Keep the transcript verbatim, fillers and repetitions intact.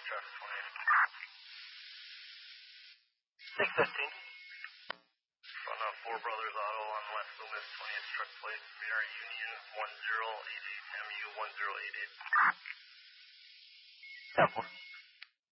traffic twenty. six fifteen. On uh, Four Brothers Auto on West Loomis, twentieth truck plate, Mirror Union one zero eight eight, M U one zero eight eight. ten four.